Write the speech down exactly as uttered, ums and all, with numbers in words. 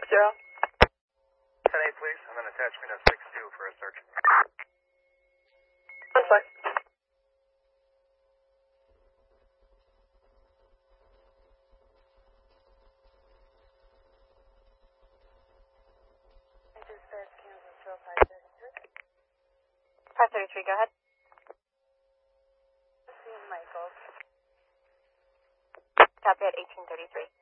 six zero. ten eight, please, and then attach me to six two for a search. That's fine. five thirty-three, go ahead. Copy at eighteen thirty-three.